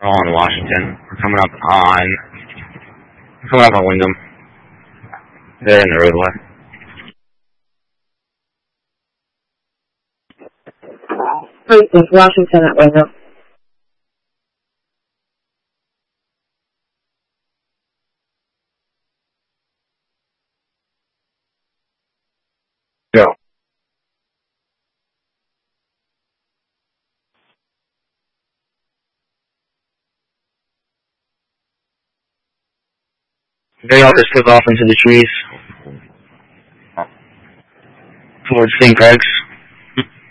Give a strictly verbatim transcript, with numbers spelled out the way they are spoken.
We're all in Washington. We're coming up on, we're coming up on Wyndham. They're in the roadway. Is Washington at Wyndham? Go. They all just took off into the trees towards Saint Greg's.